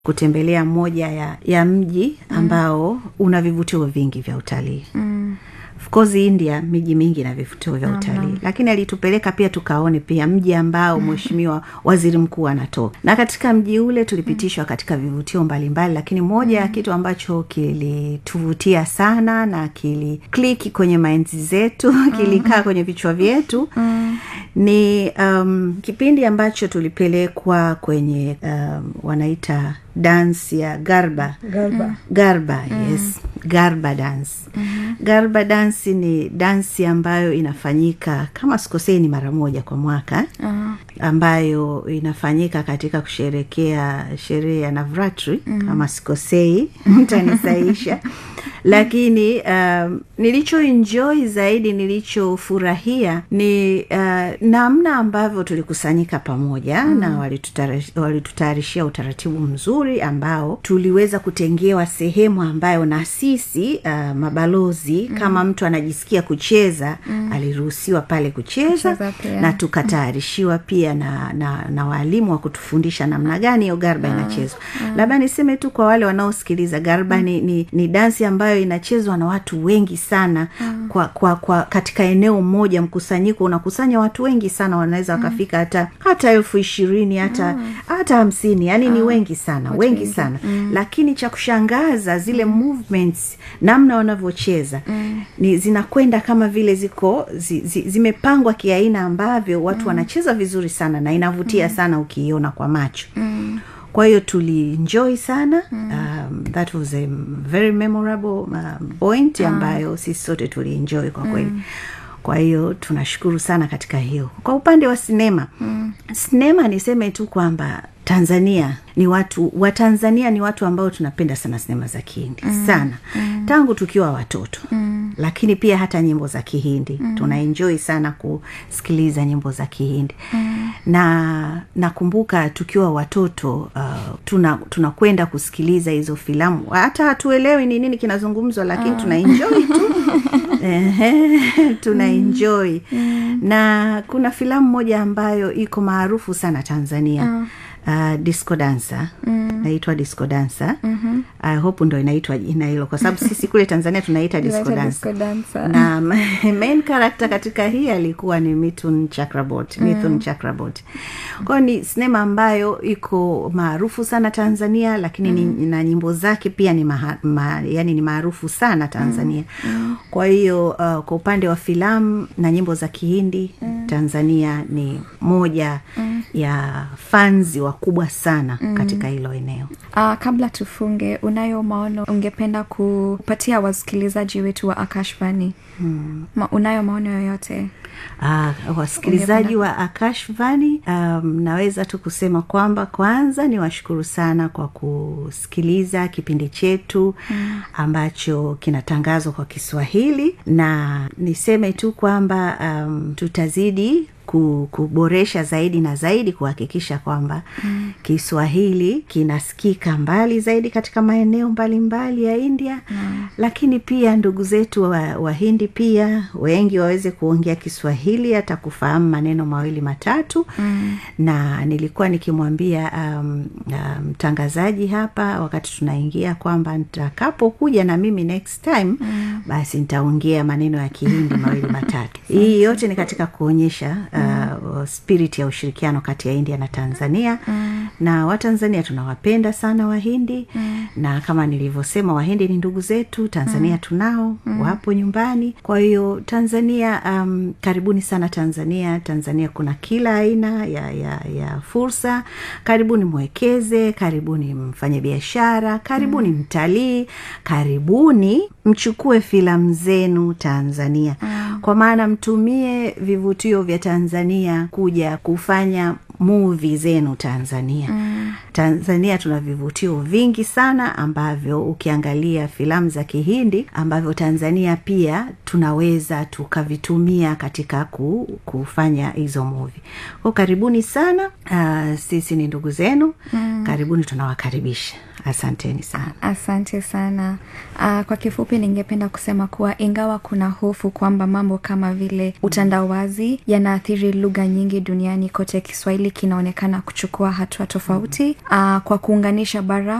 kutembelea moja ya mji ambao una vivutio vingi vya utalii. Of course India miji mingi na vivutio vya utalii, lakini alitupeleka pia tukaone pia mji ambao mheshimiwa waziri mkuu anatoka. Na katika mji ule tulipitishwa katika vivutio mbalimbali, lakini moja ya kitu ambacho kilituvutia sana na kilikliki kwenye minds zetu, kilikaa kwenye vichwa vyetu, ni kipindi ambacho tulipelekwa kwenye wanaita dance ya Garba, yes, Garba dance. Garba dance ni dance ambayo inafanyika kama sikosei ni mara moja kwa mwaka, ambayo inafanyika katika kusherekea sherehe ya Navratri, kama sikosei mtanisaisha. Lakini nilicho enjoy zaidi, nilicho furahia ni namna ambavyo tulikusanyika pamoja na walitutayarishia utaratibu mzuri ambao tuliweza kutengewa sehemu ambayo na sisi mabalozi kama mtu anajisikia kucheza aliruhusiwa pale kucheza na tukatayarishiwa pia na walimu wa kutufundisha namna gani hiyo Garba inachezwa. Labda niseme tu kwa wale wanaosikiliza, Garba ni dansi ambayo inachezwa na watu wengi sana kwa katika eneo moja. Mkusanyiko unakusanya watu wengi sana, wanaweza wakafika hata 20,000 hata 50, yani ni wengi sana, wengi sana. Lakini cha kushangaza zile movements, namna wanavyocheza ni zinakwenda kama vile zimepangwa kiaina ambavyo watu wanacheza vizuri sana na inavutia sana ukiiona kwa macho. Kwa hiyo tulienjoy sana. That was a very memorable point ambayo sisi sote tulienjoy kwa kweli. Kwa hiyo tunashukuru sana katika hiyo. Kwa upande wa sinema niseme tu kwamba Tanzania ni watu ambao tunapenda sana sinema za Kihindi sana tangu tukiwa watoto. Lakini pia hata nyimbo za Kihindi tunaenjoy sana kusikiliza nyimbo za Kihindi. Na nakumbuka tukiwa watoto tunakwenda kusikiliza hizo filamu, hata hatuelewi ni nini kinazungumzwa, lakini tunaenjoy tu. Tunaenjoy. Na kuna filamu moja ambayo iko maarufu sana Tanzania, Disco Dancer, naitwa Disco Dancer. I hope ndo inaitwa jina hilo kwa sababu sisi kule Tanzania tunaita Disco Dancer. Na main character katika hii alikuwa ni Mithun Chakraborty. Kwa ni sinema ambayo iko maarufu sana Tanzania, lakini na nyimbo zake pia ni yani ni maarufu sana Tanzania. Kwa hiyo kwa upande wa filamu na nyimbo za Kihindi, Tanzania ni moja ya fans wakubwa sana katika hilo eneo. Kabla tufunge, unayo maono ungependa kupatia wasikilizaji wetu wa Akashvani? Unayo maono yoyote? Wasikilizaji wa Akashvani, naweza tu kusema kwamba kwanza ni washukuru sana kwa kusikiliza kipindi chetu ambacho kinatangazwa kwa Kiswahili, na niseme tu kwamba tutazidi kuboresha zaidi na zaidi kuhakikisha kwamba Kiswahili kinasikika mbali zaidi katika maeneo mbalimbali ya India. Lakini pia ndugu zetu wa Hindi pia wengi waweze kuongea Kiswahili, hata kufahamu maneno mawili matatu. Na nilikuwa nikimwambia mtangazaji hapa wakati tunaingia kwamba nitakapokuja na mimi next time basi nitaongea maneno ya Kihindi mawili matatu. Hii yote ni katika kuonyesha spirit ya ushirikiano kati ya India na Tanzania. Na Watanzania tunawapenda sana Wahindi, na kama nilivyosema Wahindi ni ndugu zetu. Tanzania tunao wapo nyumbani. Kwa hiyo Tanzania, karibuni sana Tanzania kuna kila aina ya fursa. Karibuni mwekeze, karibuni mfanye biashara, karibuni mtalii, karibuni mchukue filamu zenu Tanzania. Kwa maana mtumie vivutio vya Tanzania kuja kufanya movie zenu Tanzania. Tanzania tuna vivutio vingi sana ambavyo ukiangalia filamu za Kihindi ambavyo Tanzania pia tunaweza tukavitumia katika kufanya hizo movie. Kwa karibuni sana, sisi ni ndugu zenu. Karibuni, tunawakaribisha. Asanteni sana. Asante sana. Kwa kifupi ningependa kusema kuwa ingawa kuna hofu kwamba mambo kama vile utandawazi yanaathiri lugha nyingi duniani kote, Kiswahili kinaonekana kuchukua hatua tofauti kwa kuunganisha bara